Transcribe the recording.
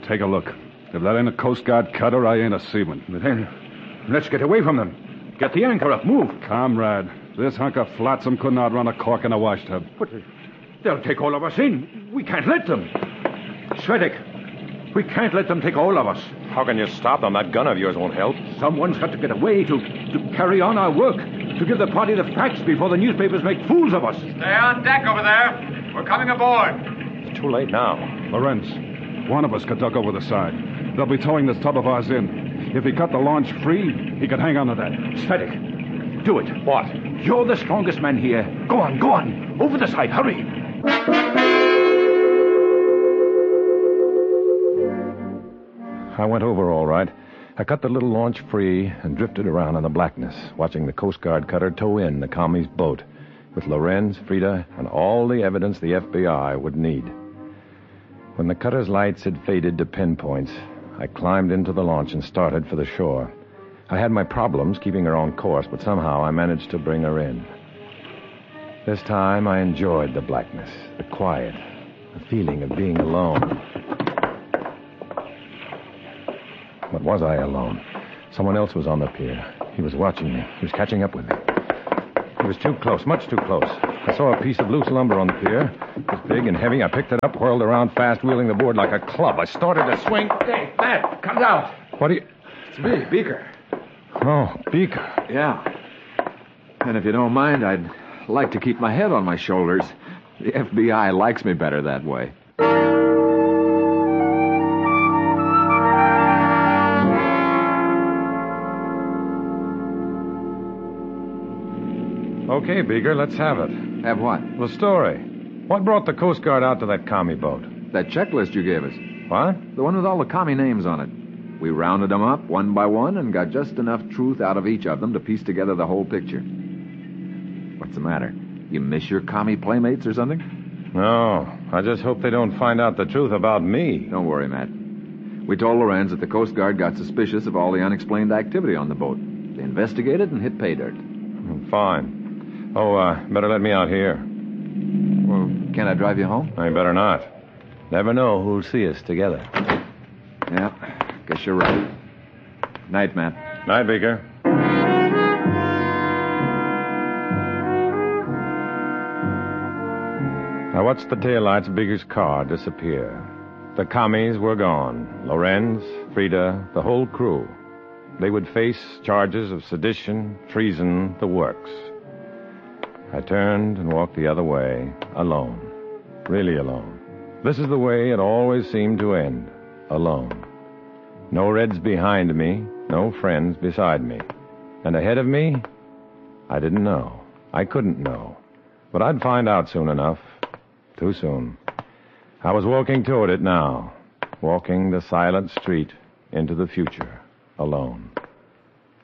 Take a look. If that ain't a Coast Guard cutter, I ain't a seaman. Then let's get away from them. Get the anchor up. Move. Comrade, this hunk of flotsam couldn't outrun a cork in a wash tub. But they'll take all of us in. We can't let them. Svedek, we can't let them take all of us. How can you stop them? That gun of yours won't help. Someone's got to get away to carry on our work, to give the party the facts before the newspapers make fools of us. Stay on deck over there. We're coming aboard. It's too late now. Lorenz, one of us could duck over the side. They'll be towing this tub of ours in. If he cut the launch free, he could hang on to that. Svedek, do it. What? You're the strongest man here. Go on. Over the side, hurry. I went over all right. I cut the little launch free and drifted around in the blackness, watching the Coast Guard cutter tow in the commie's boat with Lorenz, Frida, and all the evidence the FBI would need. When the cutter's lights had faded to pinpoints, I climbed into the launch and started for the shore. I had my problems keeping her on course, but somehow I managed to bring her in. This time I enjoyed the blackness, the quiet, the feeling of being alone. But was I alone? Someone else was on the pier. He was watching me. He was catching up with me. He was too close, much too close. I saw a piece of loose lumber on the pier. It was big and heavy. I picked it up, whirled around fast, wheeling the board like a club. I started to swing. Hey, Matt, come down. What do you... It's me, Beaker. Oh, Beaker. Yeah. And if you don't mind, I'd like to keep my head on my shoulders. The FBI likes me better that way. Okay, Beaker, let's have it. Have what? The story. What brought the Coast Guard out to that commie boat? That checklist you gave us. What? The one with all the commie names on it. We rounded them up one by one and got just enough truth out of each of them to piece together the whole picture. What's the matter? You miss your commie playmates or something? No, I just hope they don't find out the truth about me. Don't worry, Matt. We told Lorenz that the Coast Guard got suspicious of all the unexplained activity on the boat. They investigated and hit pay dirt. Fine. Oh, better let me out here. Well, can't I drive you home? I better not. Never know who'll see us together. Yeah, guess you're right. Night, Matt. Night, Beaker. I watched the taillights of Beaker's car disappear. The commies were gone. Lorenz, Frida, the whole crew. They would face charges of sedition, treason, the works. I turned and walked the other way, alone. Really alone. This is the way it always seemed to end. Alone. No Reds behind me, no friends beside me. And ahead of me, I didn't know. I couldn't know. But I'd find out soon enough. Too soon. I was walking toward it now. Walking the silent street into the future. Alone.